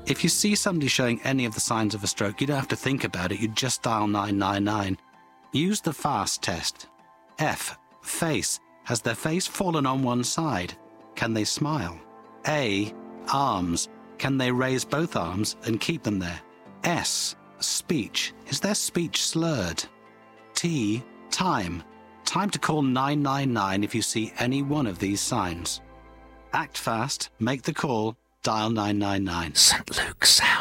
If you see somebody showing any of the signs of a stroke, you don't have to think about it. You just dial 999. Use the FAST test. F. Face. Has their face fallen on one side? Can they smile? A. Arms. Can they raise both arms and keep them there? S. Speech. Is their speech slurred? T. Time. Time to call 999 if you see any one of these signs. Act fast, make the call, dial 999. St. Luke's Sound.